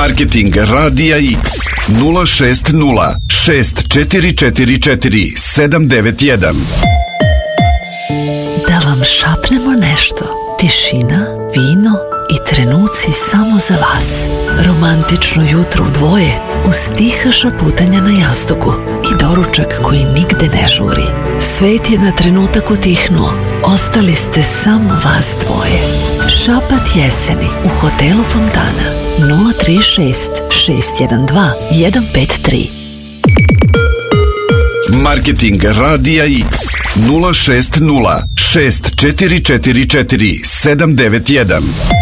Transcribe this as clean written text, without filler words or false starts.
Marketing Radija X 060 6444 791. Da vam šapnemo nešto. Tišina, vino i trenuci samo za vas. Romantično jutro u dvoje uz tiha šaputanja na jastuku i doručak koji nigde ne žuri. Svet je na trenutak utihnuo. Ostali ste samo vas dvoje. Šapat jeseni u hotelu Fontana 036 612 153. Marketing Radija X 060 6444 791.